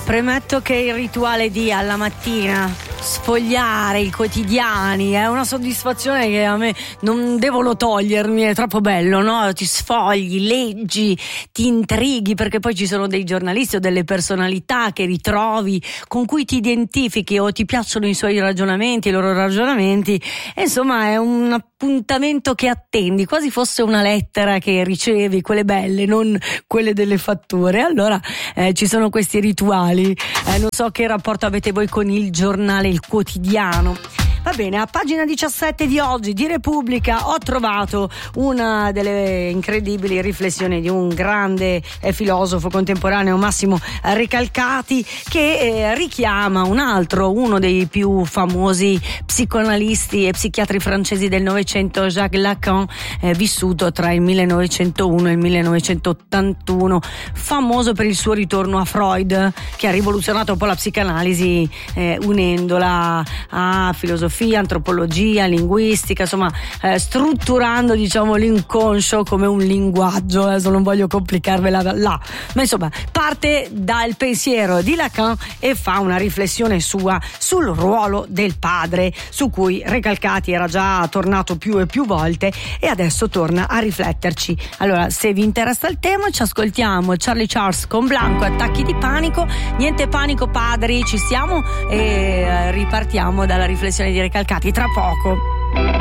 Premetto che il rituale di alla mattina sfogliare i quotidiani è una soddisfazione che a me non devono togliermi, è troppo bello, no? Ti sfogli, leggi, ti intrighi, perché poi ci sono dei giornalisti o delle personalità che ritrovi, con cui ti identifichi o ti piacciono i suoi ragionamenti, i loro ragionamenti, e insomma è un appuntamento che attendi, quasi fosse una lettera che ricevi, quelle belle, non quelle delle fatture. Allora ci sono questi rituali, non so che rapporto avete voi con il giornale, il quotidiano. Va bene, a pagina 17 di oggi di Repubblica ho trovato una delle incredibili riflessioni di un grande filosofo contemporaneo, Massimo Recalcati, che richiama uno dei più famosi psicoanalisti e psichiatri francesi del Novecento, Jacques Lacan, vissuto tra il 1901 e il 1981, famoso per il suo ritorno a Freud, che ha rivoluzionato un po' la psicanalisi unendola a filosofia, antropologia, linguistica, insomma strutturando, diciamo, l'inconscio come un linguaggio. Adesso non voglio complicarvela là, ma insomma parte dal pensiero di Lacan e fa una riflessione sua sul ruolo del padre, su cui Recalcati era già tornato più e più volte e adesso torna a rifletterci. Allora, se vi interessa il tema, ci ascoltiamo Charlie Charles con Blanco, Attacchi di panico. Niente panico padri, ci siamo e ripartiamo dalla riflessione di Recalcati tra poco.